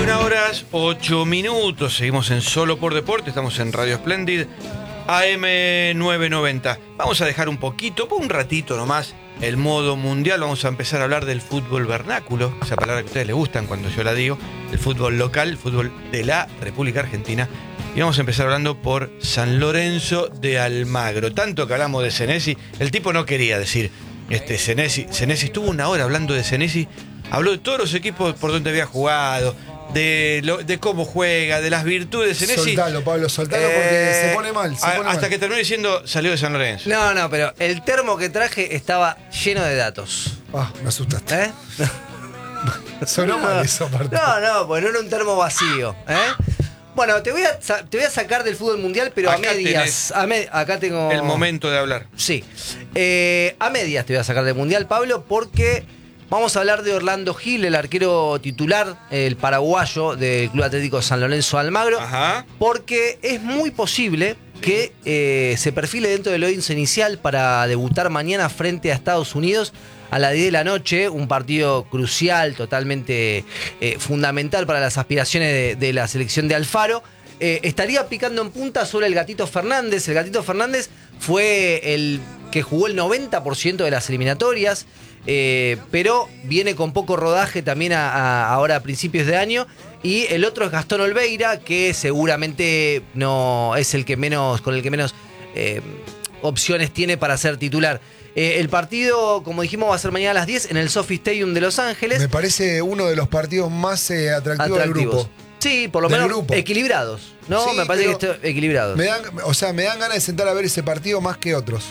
21:08. Seguimos en Solo por Deporte. Estamos en Radio Splendid AM 990. Vamos a dejar un poquito, por un ratito nomás, el modo mundial. Vamos a empezar a hablar del fútbol vernáculo, esa palabra que a ustedes les gustan cuando yo la digo, el fútbol local, el fútbol de la República Argentina. Y vamos a empezar hablando por San Lorenzo de Almagro. Tanto que hablamos de Senesi, el tipo no quería decir Senesi. Senesi estuvo una hora hablando de Senesi, habló de todos los equipos por donde había jugado, de cómo juega, de las virtudes de Senesi. Soltalo, Pablo, soltalo porque se pone mal. Hasta que terminó diciendo, salió de San Lorenzo. No, pero el termo que traje estaba lleno de datos. Me asustaste. Sonó mal eso, aparte. No, porque no era un termo vacío. Bueno, te voy a sacar del fútbol mundial, pero acá a medias. Acá tengo el momento de hablar. Sí. A medias te voy a sacar del mundial, Pablo, porque vamos a hablar de Orlando Gil, el arquero titular, el paraguayo del Club Atlético San Lorenzo de Almagro. Ajá. Porque es muy posible que se perfile dentro del once inicial para debutar mañana frente a Estados Unidos a las 10 de la noche, un partido crucial, totalmente fundamental para las aspiraciones de la selección de Alfaro. Estaría picando en punta sobre el Gatito Fernández. El Gatito Fernández fue el que jugó el 90% de las eliminatorias, pero viene con poco rodaje también ahora a principios de año. Y el otro es Gastón Olveira, que seguramente no es el que menos, con el que menos opciones tiene para ser titular. El partido, como dijimos, va a ser mañana a las 10 en el SoFi Stadium de Los Ángeles. Me parece uno de los partidos más atractivos del grupo. Sí, por lo menos equilibrados, ¿no? Sí, me parece que están equilibrados. Me dan ganas de sentar a ver ese partido más que otros.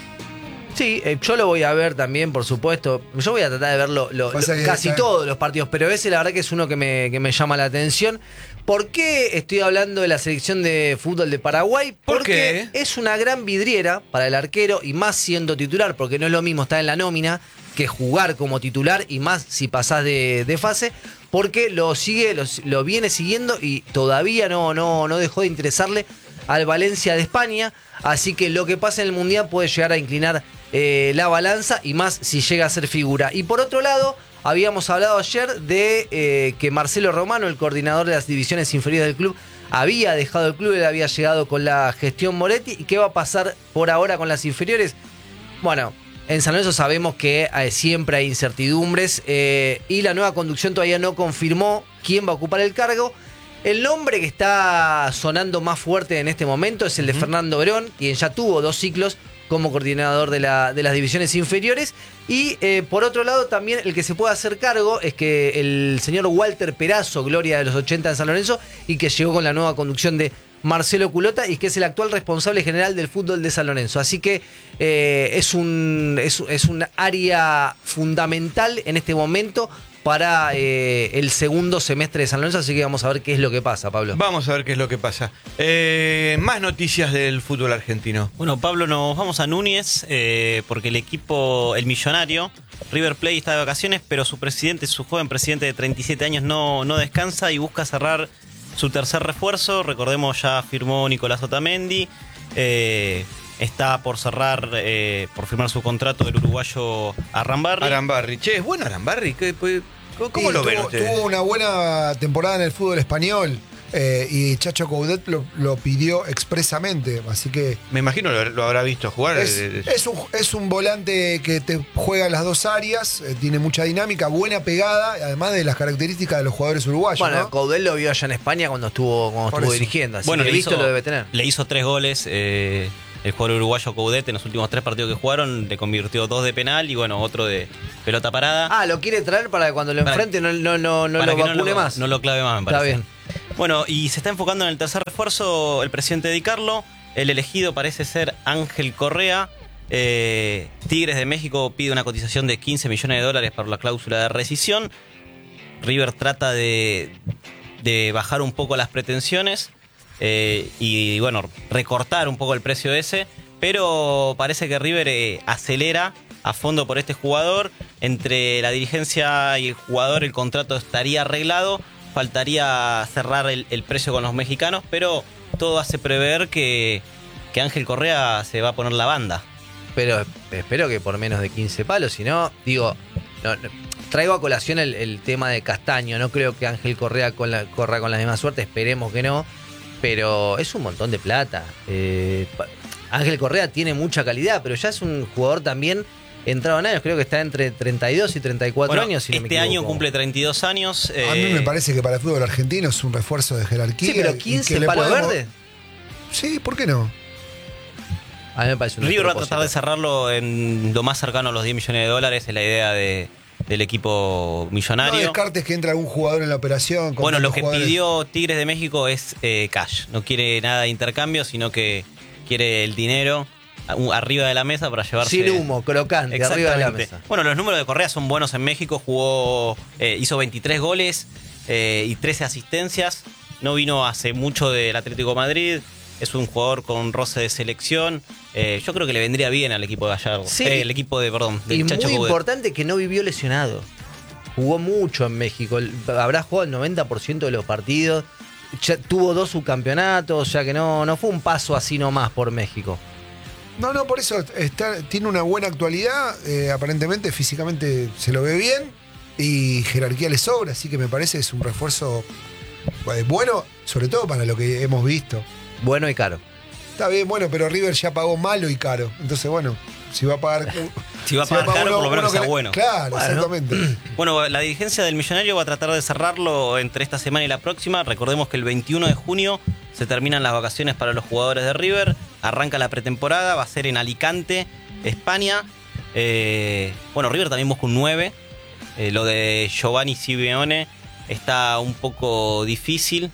Sí, yo lo voy a ver también, por supuesto. Yo voy a tratar de verlo casi todos los partidos, pero ese la verdad que es uno que me llama la atención. ¿Por qué estoy hablando de la selección de fútbol de Paraguay? Porque es una gran vidriera para el arquero, y más siendo titular, porque no es lo mismo estar en la nómina que jugar como titular, y más si pasás de fase, porque lo viene siguiendo y todavía no dejó de interesarle al Valencia de España. Así que lo que pasa en el Mundial puede llegar a inclinar la balanza, y más si llega a ser figura. Y por otro lado, habíamos hablado ayer de que Marcelo Romano, el coordinador de las divisiones inferiores del club, había dejado el club, él había llegado con la gestión Moretti. ¿Y qué va a pasar por ahora con las inferiores? Bueno, en San Lorenzo sabemos que siempre hay incertidumbres, y la nueva conducción todavía no confirmó quién va a ocupar el cargo. El nombre que está sonando más fuerte en este momento es el de Fernando Verón, quien ya tuvo 2 ciclos como coordinador de las divisiones inferiores. Y por otro lado, también el que se puede hacer cargo es que el señor Walter Perazo, gloria de los 80 en San Lorenzo, y que llegó con la nueva conducción de Marcelo Culota, y que es el actual responsable general del fútbol de San Lorenzo. Así que es un área fundamental en este momento para el segundo semestre de San Lorenzo. Así que vamos a ver qué es lo que pasa, Pablo. Vamos a ver qué es lo que pasa. Más noticias del fútbol argentino. Bueno, Pablo, nos vamos a Núñez, porque el equipo, el millonario, River Plate, está de vacaciones, pero su joven presidente de 37 años no descansa y busca cerrar su tercer refuerzo. Recordemos, ya firmó Nicolás Otamendi. Está por firmar su contrato el uruguayo Arambarri. Che, ¿es bueno Arambarri? ¿Cómo lo ven ustedes? Tuvo una buena temporada en el fútbol español, y Chacho Coudet lo pidió expresamente, así que... Me imagino lo habrá visto jugar. Es un volante que te juega en las dos áreas, tiene mucha dinámica, buena pegada, además de las características de los jugadores uruguayos. Bueno, ¿no? Coudet lo vio allá en España cuando estuvo dirigiendo, así bueno, que visto lo debe tener. Le hizo 3 goles. El jugador uruguayo Coudet, en los últimos 3 partidos que jugaron, le convirtió 2 de penal y otro de pelota parada. Lo quiere traer para que cuando lo enfrente no lo vacune más. No lo clave más, me parece. Está bien. Bueno, y se está enfocando en el tercer refuerzo el presidente Di Carlo. El elegido parece ser Ángel Correa. Tigres de México pide una cotización de $15 millones por la cláusula de rescisión. River trata de bajar un poco las pretensiones. Y recortar un poco el precio ese, pero parece que River acelera a fondo por este jugador. Entre la dirigencia y el jugador el contrato estaría arreglado, faltaría cerrar el precio con los mexicanos, pero todo hace prever que Ángel Correa se va a poner la banda. Pero espero que por menos de 15 palos, si no, traigo a colación el tema de Castaño. No creo que Ángel Correa corra con la misma suerte, esperemos que no. Pero es un montón de plata. Ángel Correa tiene mucha calidad, pero ya es un jugador también entrado en años. Creo que está entre 32 y 34 años. Si no me este equivoco. año cumple 32 años. A mí me parece que para el fútbol argentino es un refuerzo de jerarquía. Sí, pero 15 palos verdes. Sí, ¿por qué no? A mí me parece un River va a tratar de cerrarlo en lo más cercano a los 10 millones de dólares, es la idea del equipo millonario. No descartes que entre algún jugador en la operación. Bueno, lo que pidió Tigres de México es cash. No quiere nada de intercambio, sino que quiere el dinero arriba de la mesa para llevarse. Sin humo, crocante, arriba de la mesa. Bueno, los números de Correa son buenos en México. Hizo 23 goles y 13 asistencias. No vino hace mucho del Atlético de Madrid. Es un jugador con roce de selección. Yo creo que le vendría bien al equipo de Gallardo. Sí. El equipo del Y Chacho muy Coudet. importante que no vivió lesionado. Jugó mucho en México. Habrá jugado el 90% de los partidos. Ya tuvo 2 subcampeonatos. O sea que no fue un paso así nomás por México. No, por eso tiene una buena actualidad. Aparentemente, físicamente se lo ve bien. Y jerarquía le sobra. Así que me parece que es un refuerzo bueno, sobre todo para lo que hemos visto. Bueno y caro. Está bien, bueno, pero River ya pagó malo y caro. Entonces, bueno, si va a pagar. Si va a pagar caro, por lo menos que sea bueno. Claro, Bueno. Exactamente. Bueno, la dirigencia del Millonario va a tratar de cerrarlo entre esta semana y la próxima. Recordemos que el 21 de junio se terminan las vacaciones para los jugadores de River. Arranca la pretemporada, va a ser en Alicante, España. Bueno, River también busca un 9. Lo de Giovanni Simeone está un poco difícil.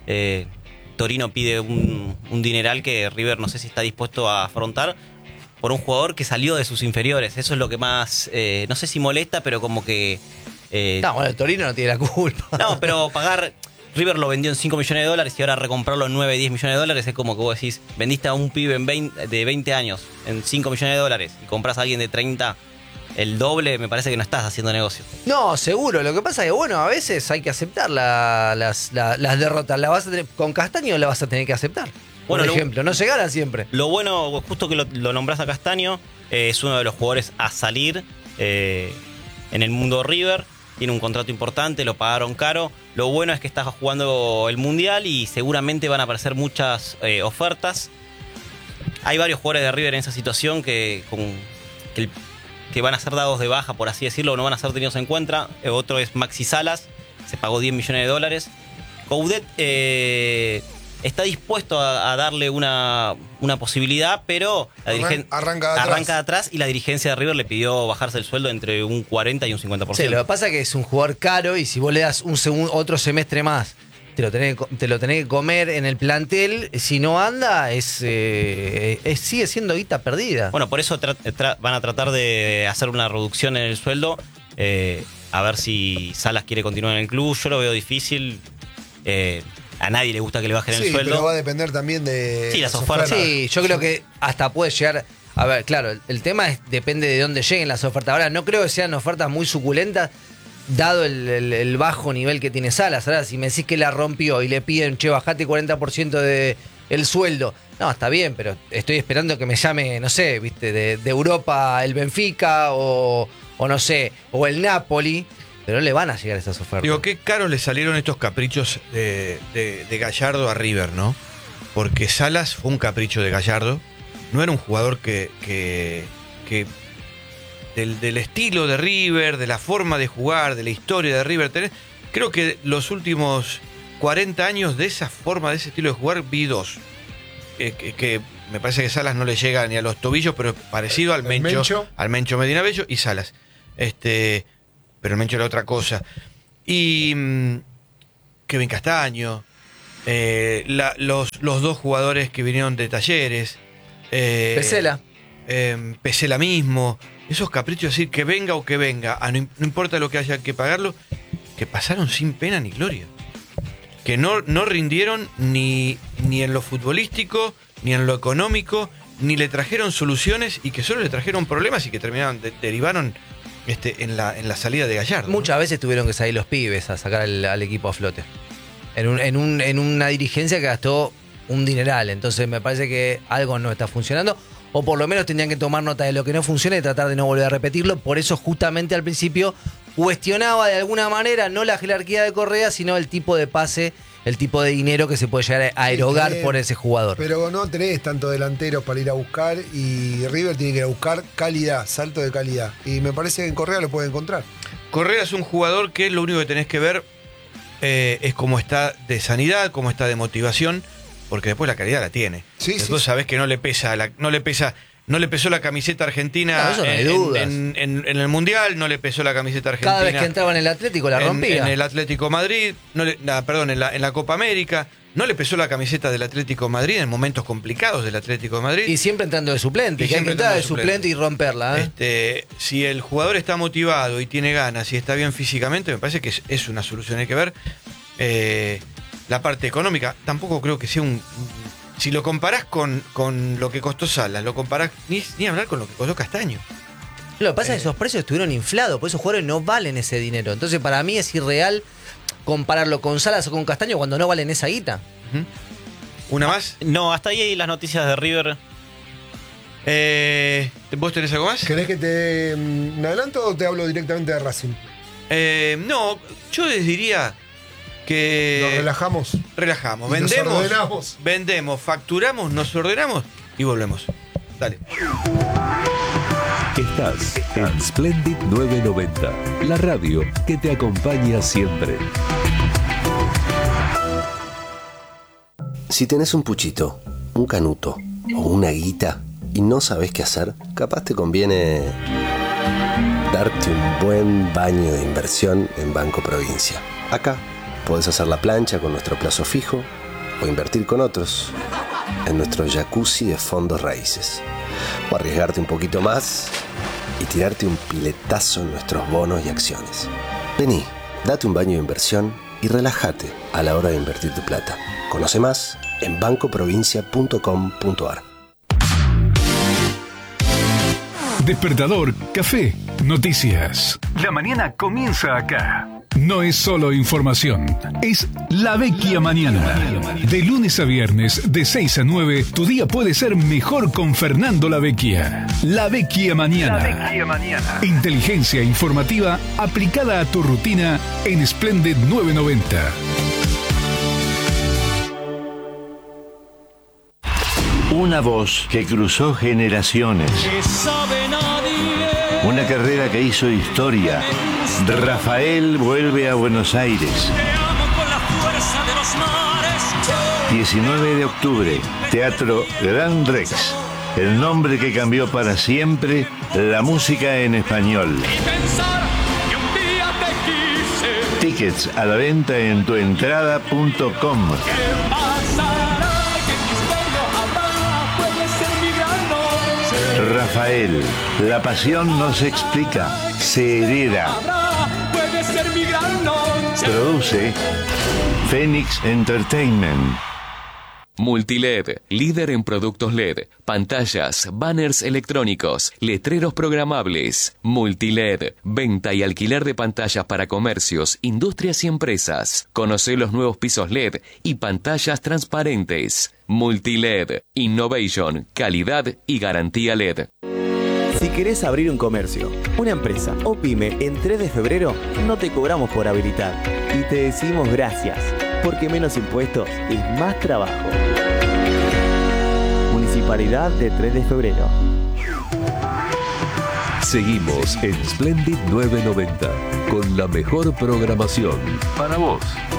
Torino pide un dineral que River no sé si está dispuesto a afrontar por un jugador que salió de sus inferiores. Eso es lo que más, no sé si molesta, pero como que... No, bueno, el Torino no tiene la culpa. No, pero pagar... River lo vendió en 5 millones de dólares y ahora recomprarlo en 9, 10 millones de dólares es como que vos decís, vendiste a un pibe de 20 años en 5 millones de dólares y compras a alguien de 30, el doble, me parece que no estás haciendo negocio. No, seguro. Lo que pasa es que, bueno, a veces hay que aceptar las derrotas. La vas a tener, con Castaño la vas a tener que aceptar. Por Bueno, ejemplo, no se ganan siempre. Lo bueno, justo que lo nombrás a Castaño, es uno de los jugadores a salir en el mundo River. Tiene un contrato importante, lo pagaron caro. Lo bueno es que está jugando el Mundial y seguramente van a aparecer muchas ofertas. Hay varios jugadores de River en esa situación que van a ser dados de baja, por así decirlo, no van a ser tenidos en cuenta. Otro es Maxi Salas, se pagó 10 millones de dólares. Coudet está dispuesto a darle una posibilidad, pero Arranca de atrás y la dirigencia de River le pidió bajarse el sueldo entre un 40 y un 50%. Sí, lo que pasa es que es un jugador caro y si vos le das otro semestre más, te lo tenés que comer en el plantel. Si no anda, sigue siendo guita perdida. Bueno, por eso van a tratar de hacer una reducción en el sueldo. A ver si Salas quiere continuar en el club. Yo lo veo difícil. A nadie le gusta que le bajen el sueldo. Pero va a depender también de Sí, las ofertas. Sí, yo creo que hasta puede llegar. A ver, claro, el tema depende de dónde lleguen las ofertas. Ahora, no creo que sean ofertas muy suculentas, dado el bajo nivel que tiene Salas. Ahora, si me decís que la rompió y le piden, che, bajate 40% de el sueldo. No, está bien, pero estoy esperando que me llame, no sé, viste, de Europa el Benfica o no sé, o el Napoli. Pero no le van a llegar esas ofertas. Digo, qué caros le salieron estos caprichos de Gallardo a River, ¿no? Porque Salas fue un capricho de Gallardo. No era un jugador que del estilo de River, de la forma de jugar, de la historia de River. Creo que los últimos 40 años de esa forma, de ese estilo de jugar, vi dos. Que me parece que Salas no le llega ni a los tobillos, pero es parecido al Mencho. Al Mencho Medina Bello y Salas. Pero el Mencho era otra cosa. Y Kevin Castaño, los dos jugadores que vinieron de Talleres. Pesela. Pesela mismo. Esos caprichos, decir que venga o que venga, no importa lo que haya que pagarlo, que pasaron sin pena ni gloria. Que no rindieron ni en lo futbolístico, ni en lo económico, ni le trajeron soluciones y que solo le trajeron problemas y que derivaron en la salida de Gallardo. Muchas veces tuvieron que salir los pibes a sacar al equipo a flote. En una dirigencia que gastó un dineral. Entonces me parece que algo no está funcionando. O por lo menos tendrían que tomar nota de lo que no funciona y tratar de no volver a repetirlo. Por eso justamente al principio cuestionaba de alguna manera no la jerarquía de Correa, sino el tipo de pase, el tipo de dinero que se puede llegar a erogar por ese jugador. Pero no tenés tanto delanteros para ir a buscar y River tiene que ir a buscar calidad, salto de calidad. Y me parece que en Correa lo puede encontrar. Correa es un jugador que lo único que tenés que ver es cómo está de sanidad, cómo está de motivación, porque después la calidad la tiene. Después sabés que no le pesó la camiseta argentina en el Mundial, no le pesó la camiseta argentina. Cada vez que entraba en el Atlético la rompía. En el Atlético Madrid, en la Copa América, no le pesó la camiseta del Atlético Madrid en momentos complicados del Atlético de Madrid. Y siempre entrando de suplente, que hay que entrar de suplente y romperla. Si el jugador está motivado y tiene ganas y está bien físicamente, me parece que es una solución. Hay que ver la parte económica. Tampoco creo que sea si lo comparás con lo que costó Salas, lo comparás ni hablar con lo que costó Castaño. Lo que pasa es que esos precios estuvieron inflados, por eso esos jugadores no valen ese dinero. Entonces para mí es irreal compararlo con Salas o con Castaño cuando no valen esa guita. ¿Una más? No, hasta ahí las noticias de River. ¿Vos tenés algo más? ¿Querés que me adelanto o te hablo directamente de Racing? No, yo les diría que... Nos relajamos. Vendemos, facturamos, nos ordenamos y volvemos. Dale. Estás en Splendid 990, la radio que te acompaña siempre. Si tenés un puchito, un canuto o una guita y no sabés qué hacer, capaz te conviene darte un buen baño de inversión en Banco Provincia. Acá podés hacer la plancha con nuestro plazo fijo o invertir con otros en nuestro jacuzzi de fondos raíces. O arriesgarte un poquito más y tirarte un piletazo en nuestros bonos y acciones. Vení, date un baño de inversión y relájate a la hora de invertir tu plata. Conoce más en bancoprovincia.com.ar. Despertador, café, noticias. La mañana comienza acá. No es solo información, es La Vecchia Mañana. De lunes a viernes, de 6 a 9, tu día puede ser mejor con Fernando La Vecchia. La Vecchia Mañana. Inteligencia informativa aplicada a tu rutina en Splendid 990. Una voz que cruzó generaciones. Una carrera que hizo historia. Rafael vuelve a Buenos Aires. 19 de octubre, Teatro Gran Rex. El nombre que cambió para siempre la música en español. Tickets a la venta en tuentrada.com. Rafael, la pasión no se explica, se hereda. Produce Phoenix Entertainment. Multiled, líder en productos LED, pantallas, banners electrónicos, letreros programables. Multiled, venta y alquiler de pantallas para comercios, industrias y empresas. Conoce los nuevos pisos LED y pantallas transparentes. Multiled, innovation, calidad y garantía LED. Si querés abrir un comercio, una empresa o pyme en 3 de febrero, no te cobramos por habilitar y te decimos gracias, porque menos impuestos es más trabajo. Municipalidad de 3 de febrero. Seguimos en Splendid 990 con la mejor programación para vos.